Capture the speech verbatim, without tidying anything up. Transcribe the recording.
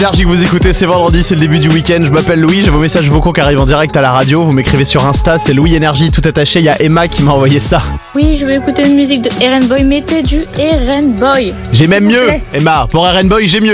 Énergie que vous écoutez, c'est vendredi, c'est le début du week-end. Je m'appelle Louis, j'ai vos messages vocaux qui arrivent en direct à la radio. Vous m'écrivez sur Insta, c'est Louis Énergie tout attaché. Il y a Emma qui m'a envoyé ça. Oui, je veux écouter une musique de Eren Boy. Mettez du Eren Boy. J'ai même S'il vous mieux, plaît. Emma. Pour Eren Boy, j'ai mieux.